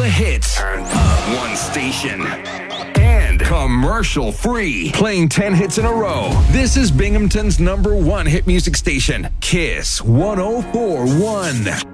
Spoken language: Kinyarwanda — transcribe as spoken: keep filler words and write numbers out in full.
the hits. Turn up. One station. And commercial free. Playing ten hits in a row. This is Binghamton's number one hit music station. Kiss one oh four point one.